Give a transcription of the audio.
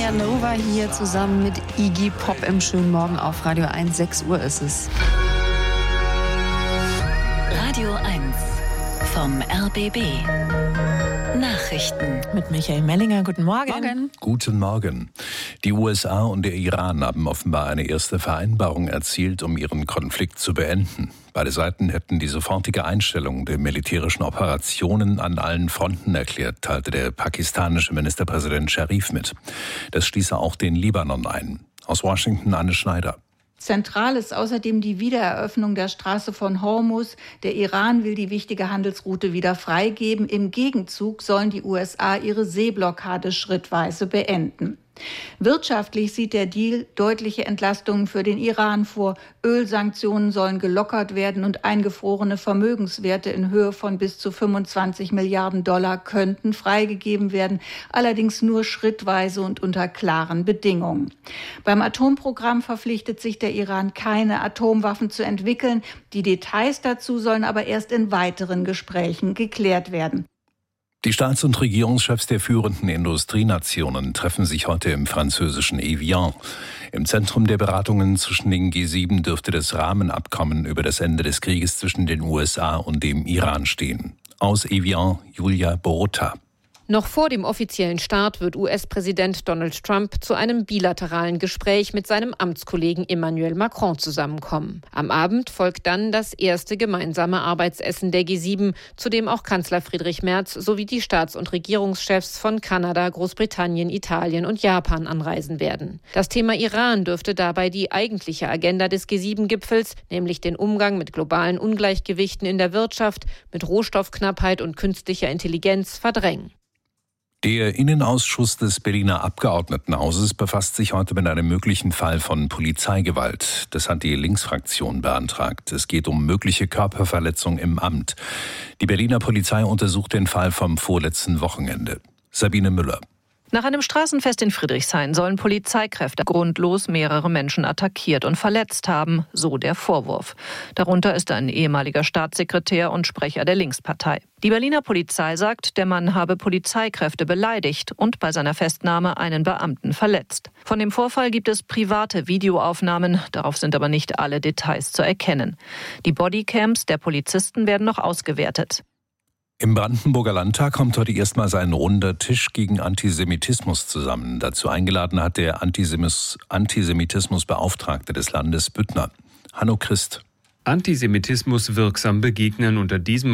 Maria Nova hier zusammen mit Iggy Pop im schönen Morgen auf Radio 1. 6 Uhr ist es. Radio 1 vom RBB. Nachrichten. Mit Michael Mellinger. Guten Morgen. Guten Morgen. Die USA und der Iran haben offenbar eine erste Vereinbarung erzielt, um ihren Konflikt zu beenden. Beide Seiten hätten die sofortige Einstellung der militärischen Operationen an allen Fronten erklärt, teilte der pakistanische Ministerpräsident Sharif mit. Das schließe auch den Libanon ein. Aus Washington Anne Schneider. Zentral ist außerdem die Wiedereröffnung der Straße von Hormuz. Der Iran will die wichtige Handelsroute wieder freigeben. Im Gegenzug sollen die USA ihre Seeblockade schrittweise beenden. Wirtschaftlich sieht der Deal deutliche Entlastungen für den Iran vor. Ölsanktionen sollen gelockert werden und eingefrorene Vermögenswerte in Höhe von bis zu 25 Milliarden Dollar könnten freigegeben werden, allerdings nur schrittweise und unter klaren Bedingungen. Beim Atomprogramm verpflichtet sich der Iran, keine Atomwaffen zu entwickeln. Die Details dazu sollen aber erst in weiteren Gesprächen geklärt werden. Die Staats- und Regierungschefs der führenden Industrienationen treffen sich heute im französischen Evian. Im Zentrum der Beratungen zwischen den G7 dürfte das Rahmenabkommen über das Ende des Krieges zwischen den USA und dem Iran stehen. Aus Evian, Julia Borota. Noch vor dem offiziellen Start wird US-Präsident Donald Trump zu einem bilateralen Gespräch mit seinem Amtskollegen Emmanuel Macron zusammenkommen. Am Abend folgt dann das erste gemeinsame Arbeitsessen der G7, zu dem auch Kanzler Friedrich Merz sowie die Staats- und Regierungschefs von Kanada, Großbritannien, Italien und Japan anreisen werden. Das Thema Iran dürfte dabei die eigentliche Agenda des G7-Gipfels, nämlich den Umgang mit globalen Ungleichgewichten in der Wirtschaft, mit Rohstoffknappheit und künstlicher Intelligenz verdrängen. Der Innenausschuss des Berliner Abgeordnetenhauses befasst sich heute mit einem möglichen Fall von Polizeigewalt. Das hat die Linksfraktion beantragt. Es geht um mögliche Körperverletzung im Amt. Die Berliner Polizei untersucht den Fall vom vorletzten Wochenende. Sabine Müller. Nach einem Straßenfest in Friedrichshain sollen Polizeikräfte grundlos mehrere Menschen attackiert und verletzt haben, so der Vorwurf. Darunter ist ein ehemaliger Staatssekretär und Sprecher der Linkspartei. Die Berliner Polizei sagt, der Mann habe Polizeikräfte beleidigt und bei seiner Festnahme einen Beamten verletzt. Von dem Vorfall gibt es private Videoaufnahmen, darauf sind aber nicht alle Details zu erkennen. Die Bodycams der Polizisten werden noch ausgewertet. Im Brandenburger Landtag kommt heute erstmals ein runder Tisch gegen Antisemitismus zusammen. Dazu eingeladen hat der Antisemitismusbeauftragte des Landes Büttner, Hanno Christ. Antisemitismus wirksam begegnen. Unter diesem